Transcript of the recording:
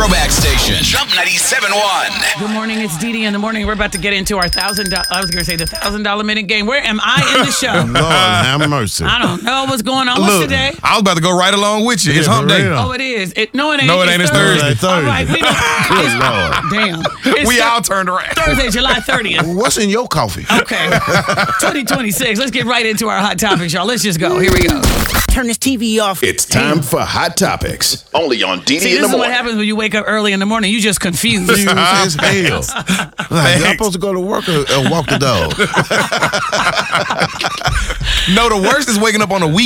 throwback station. Jump 97.1. Good morning, it's Dee Dee in the morning. We're about to get into our the $1,000 minute game. Where am I in the show? Lord have mercy. I don't know what's going on. What's today? I was about to go right along with you. It's hump day. Oh, it is. No, it ain't. No, it ain't. It's Thursday. All right, we don't. Good Lord. Damn. We all turned around. Thursday, July 30th. What's in your coffee? Okay. 2026. Let's get right into our hot topics, y'all. Let's just go. Here we go. Turn this TV off. It's time for Hot Topics. Only on DD See, in this the is what morning. happens when you wake up early in the morning. You just confused. As hell. Like, y'all supposed to go to work or walk the dog? No, the worst is waking up on a weekend.